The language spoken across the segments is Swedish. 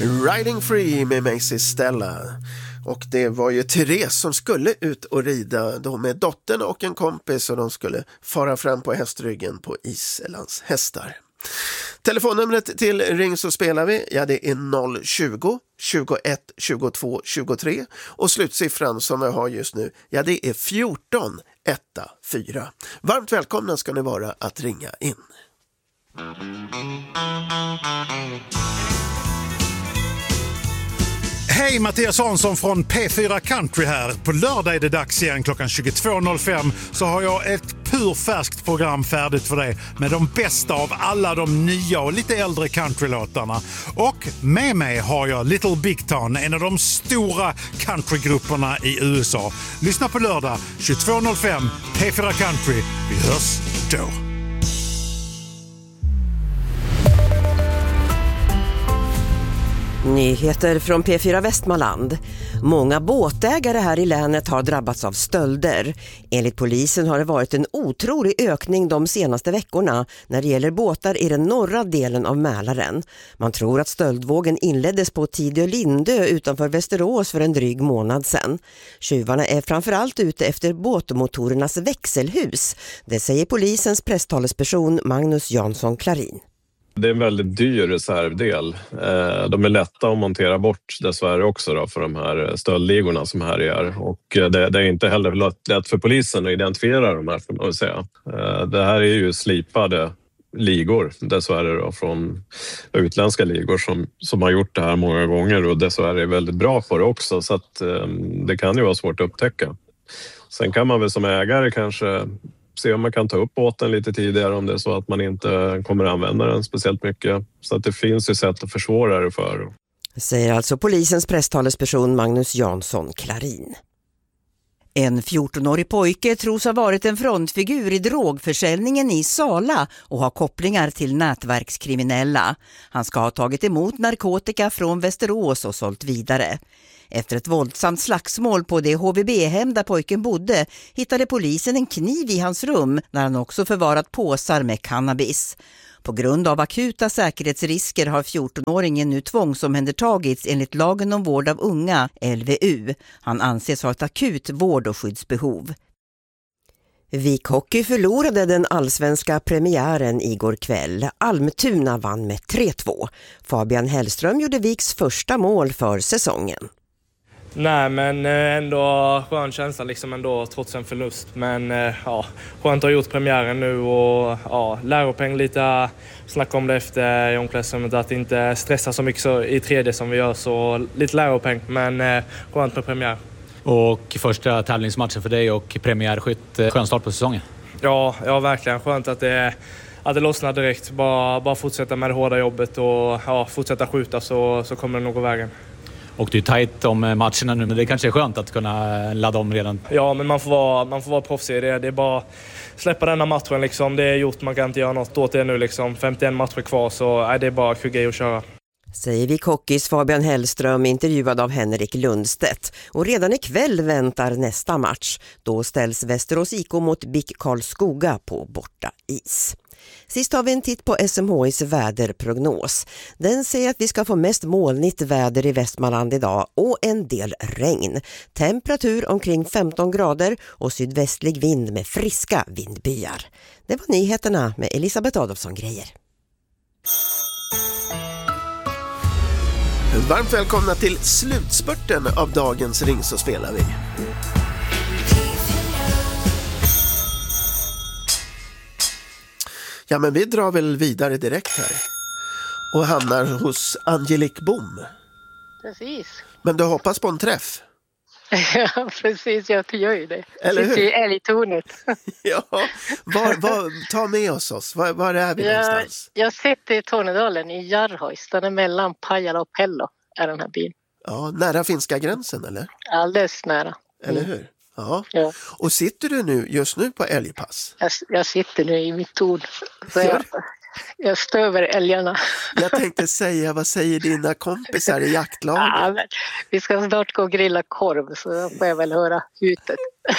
Riding Free med Macy Stella. Och det var ju Therese som skulle ut och rida då med dottern och en kompis, och de skulle fara fram på hästryggen på Iselands hästar. Telefonnumret till Ring så spelar vi, ja det är 020 21 22 23, och slutsiffran som vi har just nu, ja det är 14 14. Varmt välkomna ska ni vara att ringa in. Hej, Mattias Hansson från P4 Country här. På lördag är det dags igen klockan 22.05, så har jag ett purfärskt program färdigt för dig med de bästa av alla de nya och lite äldre countrylåtarna. Och med mig har jag Little Big Town, en av de stora countrygrupperna i USA. Lyssna på lördag 22.05, P4 Country. Vi hörs då. Nyheter från P4 Västmanland. Många båtägare här i länet har drabbats av stölder. Enligt polisen har det varit en otrolig ökning de senaste veckorna när det gäller båtar i den norra delen av Mälaren. Man tror att stöldvågen inleddes på Tidö Lindö utanför Västerås för en dryg månad sedan. Tjuvarna är framförallt ute efter båtmotorernas växelhus. Det säger polisens presstalesperson Magnus Jansson Klarin. Det är en väldigt dyr reservdel. De är lätta att montera bort dessvärre också då för de här stöldligorna som här är. Och det är inte heller lätt för polisen att identifiera de här, får man säga. Det här är ju slipade ligor dessvärre då, från utländska ligor som har gjort det här många gånger, och dessvärre är väldigt bra på det också, så att det kan ju vara svårt att upptäcka. Sen kan man väl som ägare kanske se om man kan ta upp båten lite tidigare om det är så att man inte kommer att använda den speciellt mycket. Så att det finns ju sätt att försvåra det för. Säger alltså polisens presstalesperson Magnus Jansson Klarin. En 14-årig pojke tros ha varit en frontfigur i drogförsäljningen i Sala och har kopplingar till nätverkskriminella. Han ska ha tagit emot narkotika från Västerås och sålt vidare. Efter ett våldsamt slagsmål på det HVB-hem där pojken bodde hittade polisen en kniv i hans rum där han också förvarat påsar med cannabis. På grund av akuta säkerhetsrisker har 14-åringen nu tvångsomhändertagits enligt lagen om vård av unga, LVU. Han anses ha ett akut vård- och skyddsbehov. Vik Hockey förlorade den allsvenska premiären igår kväll. Almtuna vann med 3-2. Fabian Hellström gjorde Viks första mål för säsongen. Nej, men ändå skön känsla liksom ändå trots en förlust. Men ja, skönt att ha gjort premiären nu och ja, läropeng lite, snacka om det efter i omklädningsrummet, att inte stressa så mycket så i tredje som vi gör, så lite läropeng, men skönt med premiär. Och första tävlingsmatchen för dig och premiärskytt, skön start på säsongen. Ja, verkligen skönt att det lossnar direkt. Bara fortsätta med det hårda jobbet och ja, fortsätta skjuta så kommer det nog gå vägen. Och det är tajt om matcherna nu, men det kanske är skönt att kunna ladda om redan. Ja, men man får vara proffsig i det. Det är bara släppa denna matchen liksom. Det är gjort, man kan inte göra något åt det nu liksom. 51 matcher kvar, så det är bara QG att köra. Säger Vik Hockeys Fabian Hellström, intervjuad av Henrik Lundstedt. Och redan ikväll väntar nästa match. Då ställs Västerås IK mot BIK Karlskoga på borta is. Sist har vi en titt på SMHIs väderprognos. Den säger att vi ska få mest molnigt väder i Västmanland idag och en del regn. Temperatur omkring 15 grader och sydvästlig vind med friska vindbyar. Det var nyheterna med Elisabeth Adolfsson-Grejer. Varmt välkomna till slutspurten av dagens Ring så spelar vi. Ja, men vi drar väl vidare direkt här och hamnar hos Angelique Bom. Precis. Men du hoppas på en träff? Ja, precis. Jag gör ju det. Eller hur? Sitter i älgtornet. Ja, ta med oss. Var är vi någonstans? Jag sitter i Tornedalen i Jarrhojs. Den är mellan Pajala och Pello är den här byn. Ja, nära finska gränsen eller? Alldeles nära. Eller hur? Ja. Ja. Och sitter du just nu på älgpass? Jag sitter nu i mitt torn. Så jag stöver älgarna. Jag tänkte säga, vad säger dina kompisar i jaktlaget? Ja, men vi ska snart gå och grilla korv, så då får jag väl höra hutet.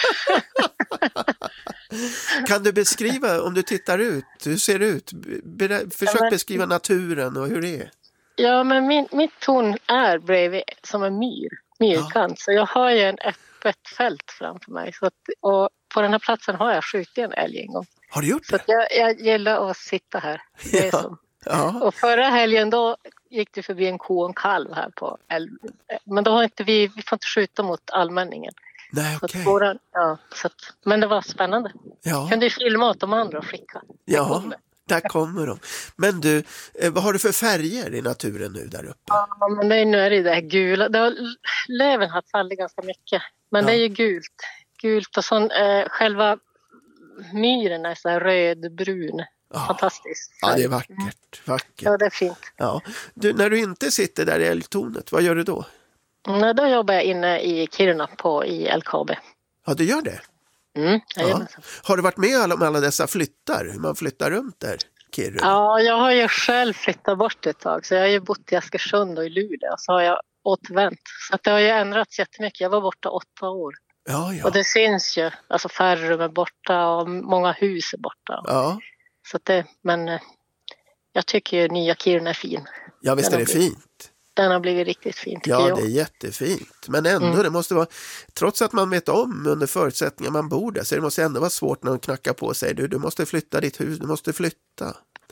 Kan du beskriva, om du tittar ut, hur ser det ut? Försök beskriva naturen och hur det är. Ja, men mitt torn är bredvid som en myrkant. Så jag har ju en öppet fält framför mig. Så att, och på den här platsen har jag skjutit en älg en gång. Har du gjort så det? Så jag gillar att sitta här. Det är som. Ja. Och förra helgen då gick det förbi en ko och en kalv här på älven. Men då har inte vi får inte skjuta mot allmänningen. Nej, okej. Men det var spännande. Ja. Kunde ju filma åt de andra och skicka. Ja, där kommer de. Men du, vad har du för färger i naturen nu där uppe? Ja, men nu är det här gula. Löven har fallit ganska mycket. Men det är ju gult och sån, själva myren är så här rödbrun. Fantastiskt. Ja, det är vackert. Ja, det är fint. Ja. Du, när du inte sitter där i älgtornet, vad gör du då? Då jobbar jag inne i Kiruna i LKAB. Ja, du gör det? Ja. Har du varit med om alla dessa flyttar? Hur man flyttar runt där, Kiruna? Ja, jag har ju själv flyttat bort ett tag. Så jag har ju bott i Askersund och i Luleå. Så har jag återvänt. Så att det har ju ändrats jättemycket. Jag var borta 8 år. Ja. Och det syns ju. Alltså färre rum är borta och många hus är borta. Ja. Så att men jag tycker ju nya Kiruna är fin. Ja, visst är det fint. Den har blivit riktigt fin, tycker jag. Ja, det är jättefint. Men ändå, det måste vara, trots att man vet om under förutsättningar man bor där, så det måste ändå vara svårt när de knackar på sig. Du måste flytta ditt hus, du måste flytta.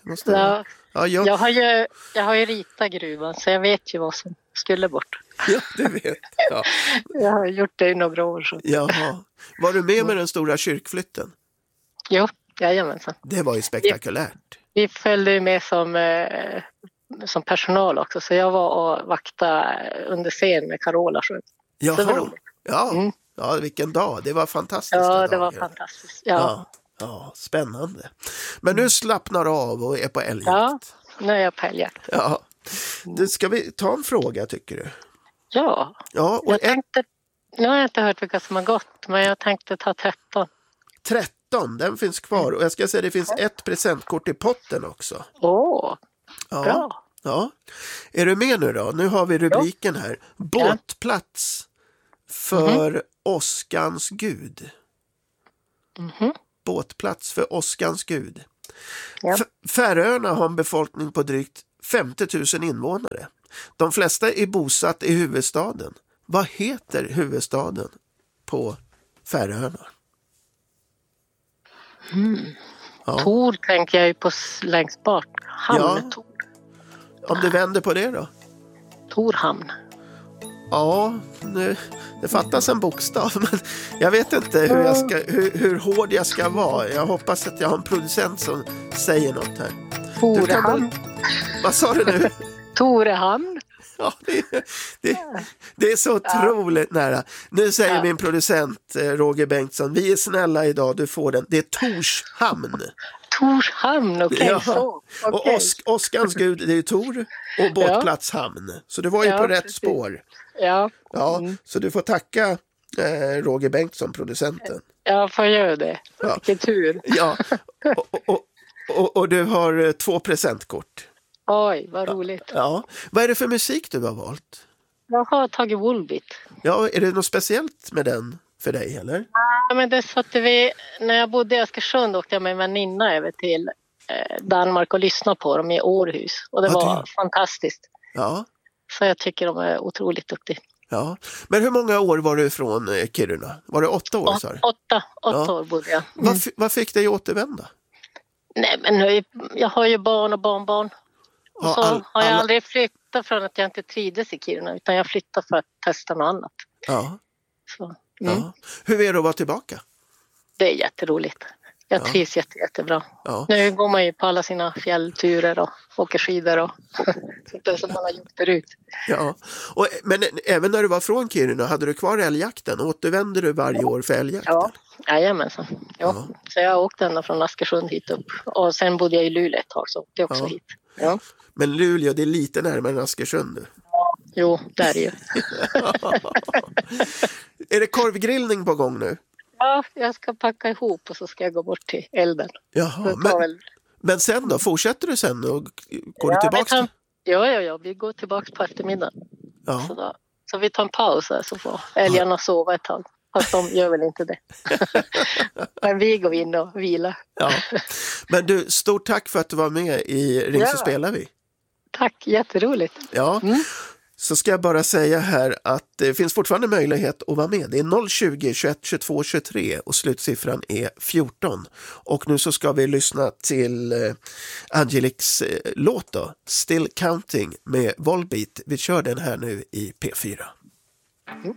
Jag har ju ritat gruvan, så jag vet ju vad som skulle bort. Ja, det vet jag. Jag har gjort det i några år. Så. Jaha. Var du med den stora kyrkflytten? Jo, jajamensan. Det var ju spektakulärt. Vi följde ju med som personal också, så jag var och vaktade under scen med Carola. Jaha, ja, vilken dag. Det var fantastiskt. Ja, det var fantastiskt. Ja, spännande. Men nu slappnar du av och är på älgjakt. Ja, nu är jag på älgjakt. Ja. Ska vi ta en fråga, tycker du? Ja, och nu har jag inte hört vilka som har gått, men jag tänkte ta 13. 13, den finns kvar. Och jag ska säga, det finns ett presentkort i potten också. Bra. Ja. Är du med nu då? Nu har vi rubriken här. Båtplats för Oskans gud. Båtplats för Oskans gud. Ja. Färöarna har en befolkning på drygt 50 000 invånare. De flesta är bosatt i huvudstaden. Vad heter huvudstaden på Färöarna? Tor tänker jag ju på längst bort. Hamn. Ja. Om du vänder på det då? Torhamn. Ja, det fattas en bokstav, men jag vet inte hur hård jag ska vara. Jag hoppas att jag har en producent som säger något här. Torehamn. Vad sa du nu? Torehamn. Ja, det är så otroligt nära. Nu säger min producent Roger Bengtsson, vi är snälla idag, du får den. Det är Torshamn. Torshamn, okej. Och Oskans gud, det är Tor och båtplats hamn. Så du var ju på rätt spår. Ja. Så du får tacka Roger Bengtsson, producenten. Jag får göra det. Vilken tur. Ja. Och du har 2 presentkort. Oj, vad roligt. Ja. Vad är det för musik du har valt? Jag har tagit Volbeat. Ja, är det något speciellt med den för dig, eller? Ja, men det så att när jag bodde i Askersund åkte jag med en väninna över till Danmark och lyssnade på dem i Århus. Och det var fantastiskt. Ja. Så jag tycker de är otroligt duktiga. Ja. Men hur många år var du från Kiruna? Var det 8 år? 8 år bodde jag. Vad fick dig återvända? Nej, men jag har ju barn och barnbarn. Och så har jag aldrig flyttat från att jag inte trivdes i Kiruna, utan jag flyttade för att testa något annat. Ja. Så, Hur är det att vara tillbaka? Det är jätteroligt. Jag trivs jättebra. Ja. Nu går man ju på alla sina fjällturer och åker skidor och det som man har gjort förut. Ja, men även när du var från Kiruna, hade du kvar älgjakten? Återvände du varje år för älgjakten? Ja, jajamensan. Ja. Så jag åkte ända från Askersund hit upp. Och sen bodde jag i Luleå ett tag, så åkte jag också hit. Ja. Men Luleå, det är lite närmare än Askersund. Ja, jo, där är det ju. Är det korvgrillning på gång nu? Ja, jag ska packa ihop och så ska jag gå bort till elden. Jaha, men sen då? Fortsätter du sen och går du tillbaka? Ja, vi går tillbaka på eftermiddagen. Ja. Så vi tar en paus här så får älgarna sova ett tag. Fast de gör väl inte det. Men vi går in och vilar. Ja. Men du, stort tack för att du var med i Ring så spelar vi. Tack, jätteroligt. Ja, så ska jag bara säga här att det finns fortfarande möjlighet att vara med. Det är 020 21 22 23 och slutsiffran är 14. Och nu så ska vi lyssna till Angeliques låt då, Still Counting med Volbeat. Vi kör den här nu i P4.